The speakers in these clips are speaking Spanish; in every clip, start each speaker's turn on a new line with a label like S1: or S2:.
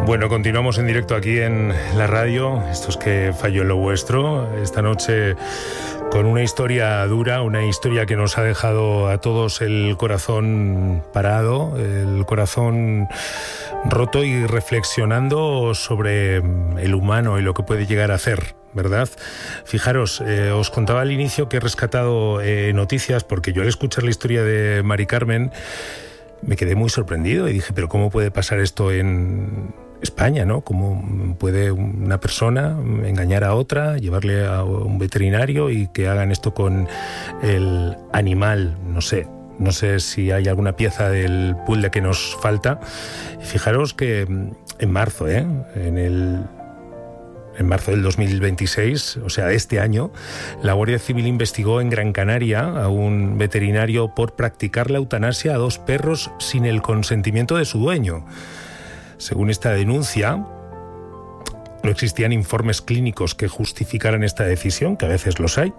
S1: Bueno, continuamos en directo aquí en la radio. Esto es que falló en lo vuestro. Esta noche con una historia dura, una historia que nos ha dejado a todos el corazón parado, el corazón roto y reflexionando sobre el humano y lo que puede llegar a hacer, ¿verdad? Fijaros, os contaba al inicio que he rescatado noticias porque yo al escuchar la historia de Mari Carmen me quedé muy sorprendido y dije, pero ¿cómo puede pasar esto en España, ¿no? ¿Cómo puede una persona engañar a otra, llevarle a un veterinario y que hagan esto con el animal? No sé si hay alguna pieza del puzzle que nos falta. Fijaros que en marzo, en marzo del 2026, o sea, este año, la Guardia Civil investigó en Gran Canaria a un veterinario por practicar la eutanasia a 2 perros sin el consentimiento de su dueño. Según esta denuncia, no existían informes clínicos que justificaran esta decisión, que a veces los hay.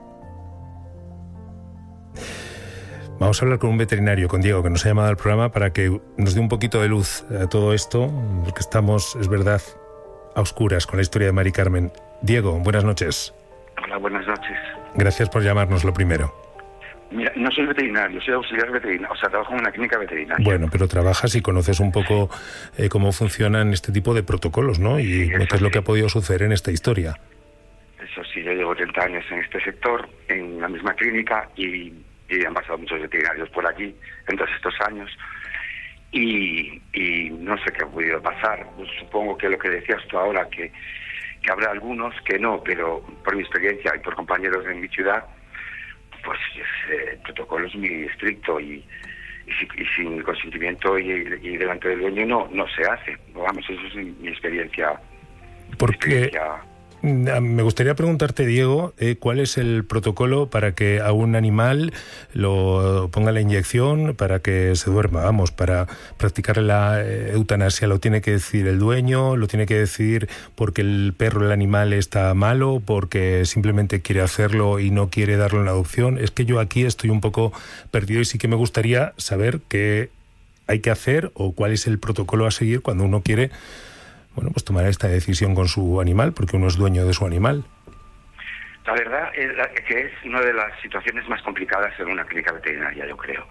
S1: Vamos a hablar con un veterinario, con Diego, que nos ha llamado al programa para que nos dé un poquito de luz a todo esto, porque estamos, es verdad, a oscuras con la historia de Mari Carmen. Diego, buenas noches.
S2: Hola, buenas noches.
S1: Gracias por llamarnos, lo primero.
S2: Mira, no soy veterinario, soy auxiliar veterinario, o sea, trabajo en una clínica veterinaria.
S1: Bueno, pero trabajas y conoces un poco cómo funcionan este tipo de protocolos, ¿no? Y qué es lo que ha podido suceder en esta historia.
S2: Eso sí, yo llevo 30 años en este sector, en la misma clínica, y han pasado muchos veterinarios por aquí en todos estos años. Y no sé qué ha podido pasar. Pues supongo que lo que decías tú ahora, que habrá algunos que no, pero por mi experiencia y por compañeros en mi ciudad, pues el protocolo es muy estricto y sin consentimiento y delante del dueño no se hace. Vamos, eso es mi experiencia.
S1: Porque me gustaría preguntarte, Diego, ¿cuál es el protocolo para que a un animal lo ponga la inyección para que se duerma? Vamos, para practicar la eutanasia, ¿lo tiene que decidir el dueño? ¿Lo tiene que decidir porque el perro, el animal, está malo? ¿Porque simplemente quiere hacerlo y no quiere darlo en adopción? Es que yo aquí estoy un poco perdido y sí que me gustaría saber qué hay que hacer o cuál es el protocolo a seguir cuando uno quiere, bueno, pues tomar esta decisión con su animal, porque uno es dueño de su animal.
S2: La verdad es que es una de las situaciones más complicadas en una clínica veterinaria, yo creo.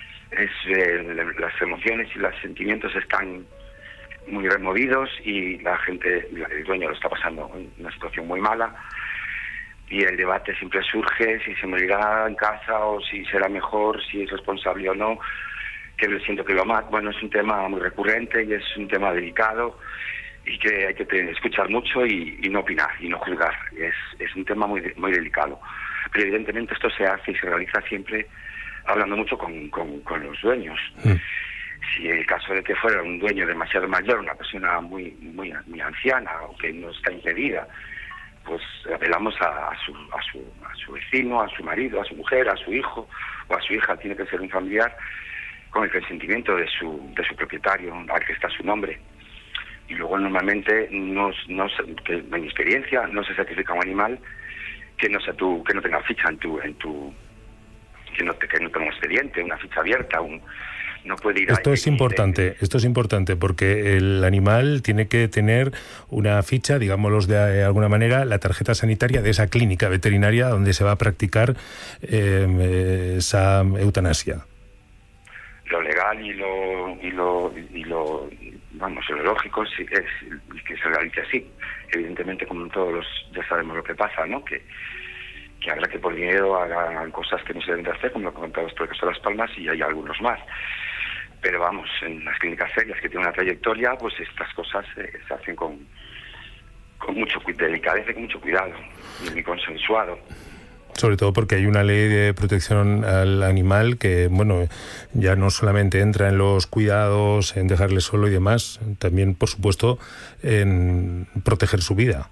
S2: Las emociones y los sentimientos están muy removidos y la gente, el dueño lo está pasando en una situación muy mala y el debate siempre surge si se morirá en casa o si será mejor, si es responsable o no, que le siento que lo mata. Bueno, es un tema muy recurrente y es un tema delicado y que hay que escuchar mucho y no opinar y no juzgar. Es un tema muy delicado. Pero evidentemente esto se hace y se realiza siempre hablando mucho con los dueños. Si el caso de que fuera un dueño demasiado mayor, una persona muy anciana o que no está impedida, pues apelamos a su vecino, a su marido, a su mujer, a su hijo o a su hija. Tiene que ser un familiar con el consentimiento de su propietario, al que está su nombre. Y luego normalmente que en mi experiencia no se sacrifica un animal que no tenga ficha que no tenga un expediente, una ficha abierta, no puede ir.
S1: Esto es importante porque el animal tiene que tener una ficha, digámoslo de alguna manera, la tarjeta sanitaria de esa clínica veterinaria donde se va a practicar esa eutanasia.
S2: Lo legal y lo lógico es que se realice así. Evidentemente, como todos ya sabemos lo que pasa, ¿no? Que habrá que por dinero hagan cosas que no se deben de hacer, como lo comentaba por el caso de Las Palmas, y hay algunos más. Pero vamos, en las clínicas serias que tienen una trayectoria, pues estas cosas se hacen con mucho delicadeza y con mucho cuidado, y muy consensuado.
S1: Sobre todo porque hay una ley de protección al animal que, bueno, ya no solamente entra en los cuidados, en dejarle solo y demás, también, por supuesto, en proteger su vida.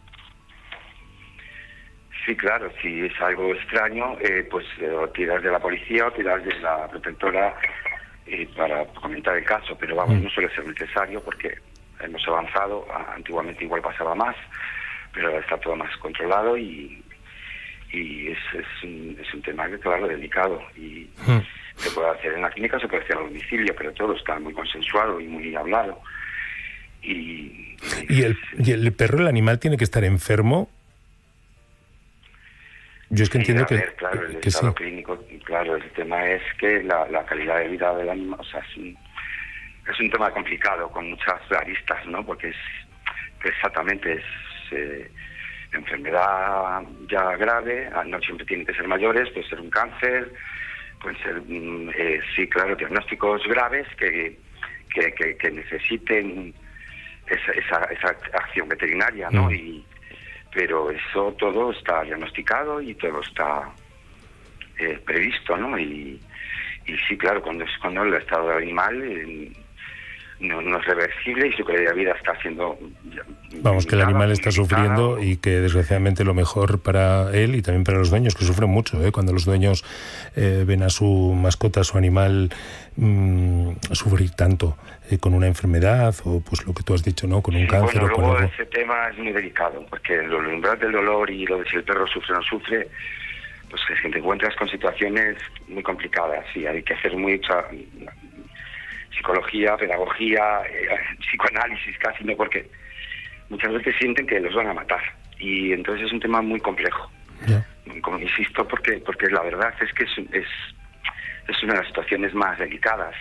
S2: Sí, claro, si es algo extraño, pues tiras de la policía o tiras de la protectora para comentar el caso, pero vamos, no suele ser necesario porque hemos avanzado. Antiguamente igual pasaba más, pero ahora está todo más controlado y es un tema que, claro, delicado y se puede hacer en la clínica, se puede hacer a domicilio, pero todo está muy consensuado y muy hablado
S1: ¿Y el perro, el animal, tiene que estar enfermo? Yo es que entiendo que...
S2: Claro, el estado clínico, claro, el tema es que la calidad de vida del animal, o sea, es un tema complicado, con muchas aristas, ¿no? Porque exactamente es enfermedad ya grave, no siempre tienen que ser mayores, puede ser un cáncer, pueden ser, sí, claro, diagnósticos graves que necesiten esa acción veterinaria, ¿no? Pero eso todo está diagnosticado y todo está previsto, ¿no? Y sí, claro, cuando el estado del animal no es reversible y su calidad de vida está siendo...
S1: Vamos, que el animal está sufriendo y que desgraciadamente lo mejor para él y también para los dueños, que sufren mucho, cuando los dueños ven a su mascota, a su animal, sufrir tanto con una enfermedad o pues lo que tú has dicho, ¿no? Con un cáncer.
S2: Bueno,
S1: o con
S2: luego
S1: algo.
S2: ese tema es muy delicado, porque el umbral del dolor y lo de si el perro sufre o no sufre, pues es que te encuentras con situaciones muy complicadas y hay que hacer mucha psicología, pedagogía, psicoanálisis casi, ¿no? Porque muchas veces sienten que los van a matar y entonces es un tema muy complejo.
S1: Yeah.
S2: Como insisto, porque la verdad es que es una de las situaciones más delicadas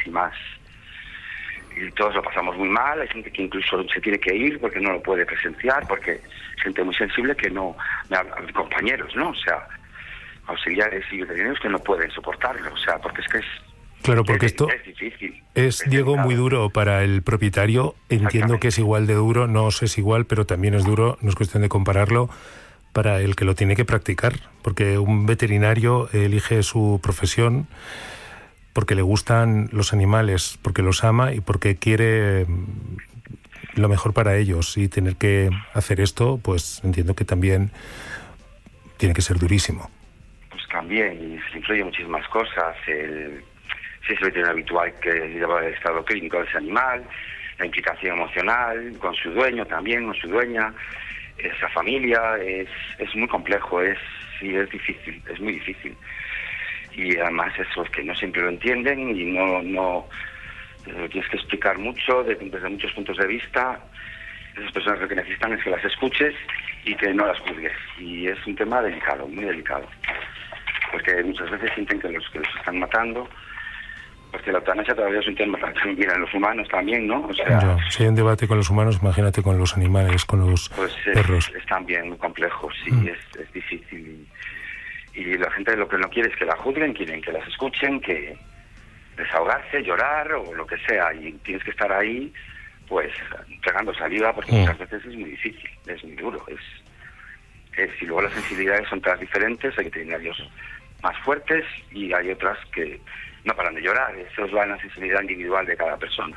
S2: y todos lo pasamos muy mal. Hay gente que incluso se tiene que ir porque no lo puede presenciar, porque gente muy sensible que no, compañeros, ¿no? O sea, auxiliares y veterinarios que no pueden soportarlo, o sea, porque es que
S1: Claro, porque esto
S2: es difícil.
S1: Es, Diego, muy duro para el propietario. Entiendo que es igual de duro, no sé si es igual, pero también es duro, no es cuestión de compararlo, para el que lo tiene que practicar. Porque un veterinario elige su profesión porque le gustan los animales, porque los ama y porque quiere lo mejor para ellos. Y tener que hacer esto, pues entiendo que también tiene que ser durísimo.
S2: Pues también, y se influye muchísimas cosas. Si es el veterinario habitual que lleva el estado clínico de ese animal, la implicación emocional con su dueño también, con su dueña, esa familia, es muy complejo, es difícil, es muy difícil. Y además eso es que no siempre lo entienden y no tienes que explicar mucho desde muchos puntos de vista. Esas personas lo que necesitan es que las escuches y que no las juzgues. Y es un tema delicado, muy delicado. Porque muchas veces sienten que los están matando. Porque la eutanasia todavía es un tema también en los humanos también, ¿no? O sea,
S1: si hay un debate con los humanos, imagínate con los animales, con los perros.
S2: Es también muy complejo, sí, es difícil. Y la gente lo que no quiere es que la juzguen, quieren que las escuchen, que desahogarse, llorar o lo que sea. Y tienes que estar ahí, pues, entregando saliva, porque muchas veces es muy difícil, es muy duro. Y luego las sensibilidades son todas diferentes, hay veterinarios más fuertes y hay otras que no paran de llorar. Eso va en la sensibilidad individual de cada persona.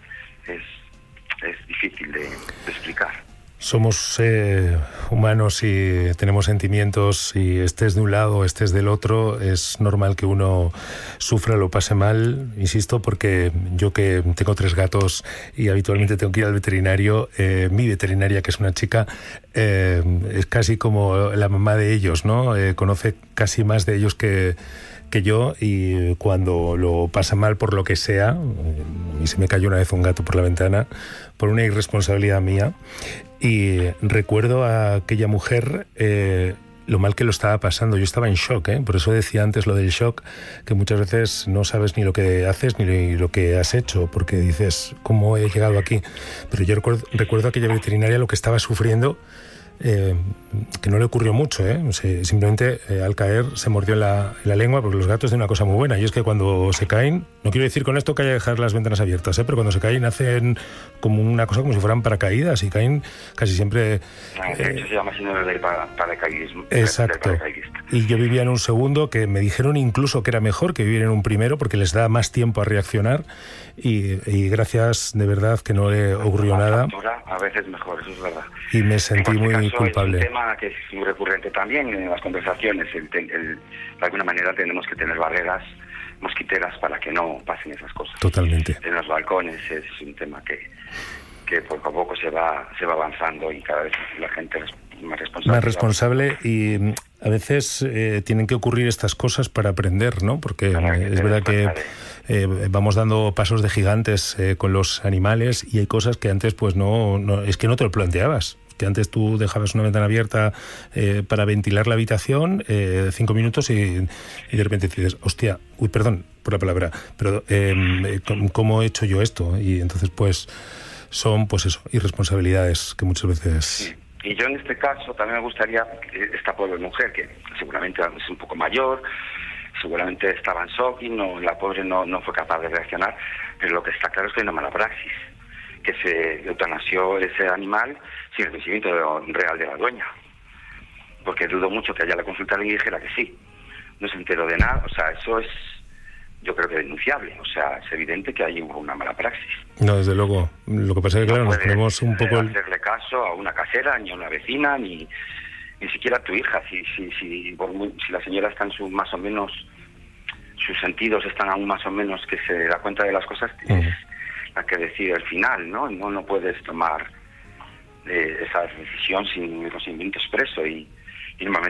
S2: Es difícil de explicar.
S1: Somos humanos y tenemos sentimientos, y estés de un lado o estés del otro, es normal que uno sufra, lo pase mal, insisto, porque yo que tengo 3 gatos y habitualmente tengo que ir al veterinario, mi veterinaria, que es una chica, es casi como la mamá de ellos, ¿no? Conoce casi más de ellos que yo, y cuando lo pasa mal por lo que sea, y se me cayó una vez un gato por la ventana por una irresponsabilidad mía, y recuerdo a aquella mujer lo mal que lo estaba pasando. Yo estaba en shock, por eso decía antes lo del shock, que muchas veces no sabes ni lo que haces ni lo que has hecho, porque dices, ¿cómo he llegado aquí? Pero yo recuerdo a aquella veterinaria lo que estaba sufriendo, que no le ocurrió mucho, simplemente al caer se mordió en la lengua, porque los gatos tienen una cosa muy buena, y es que cuando se caen, no quiero decir con esto que haya que dejar las ventanas abiertas, pero cuando se caen hacen como una cosa como si fueran paracaídas, y caen casi siempre...
S2: Eso se llama síndrome del paracaidismo.
S1: Exacto. Y yo vivía en un segundo, que me dijeron incluso que era mejor que vivir en un primero, porque les da más tiempo a reaccionar, y gracias, de verdad, que no le ocurrió nada.
S2: A veces mejor, eso es verdad.
S1: Y me sentí muy culpable.
S2: Es un tema que es muy recurrente también en las conversaciones. De alguna manera tenemos que tener barreras mosquiteras para que no pasen esas cosas.
S1: Totalmente.
S2: En los balcones es un tema que poco a poco se va avanzando y cada vez la gente es más responsable.
S1: Más responsable, y A veces tienen que ocurrir estas cosas para aprender, ¿no? Porque es verdad que vamos dando pasos de gigantes con los animales y hay cosas que antes pues no es que no te lo planteabas. Que antes tú dejabas una ventana abierta para ventilar la habitación 5 minutos y de repente dices, hostia, uy, perdón por la palabra, pero ¿cómo he hecho yo esto? Y entonces pues son pues eso, irresponsabilidades que muchas veces...
S2: Sí. Y yo en este caso también me gustaría, esta pobre mujer, que seguramente es un poco mayor, seguramente estaba en shock y la pobre no fue capaz de reaccionar, pero lo que está claro es que hay una mala praxis, que se eutanasió ese animal sin el consentimiento real de la dueña. Porque dudo mucho que haya la consulta y dijera que sí. No se enteró de nada, o sea, eso es, yo creo que denunciable, o sea, es evidente que hay una mala praxis.
S1: No, desde luego. Lo que pasa es que, claro, nos ponemos un poco...
S2: No hacerle caso a una casera, ni a una vecina, ni siquiera a tu hija. Si la señora está en más o menos, sus sentidos están aún más o menos que se da cuenta de las cosas, es la que decide al final, ¿no? No puedes tomar esa decisión sin consentimiento expreso y normalmente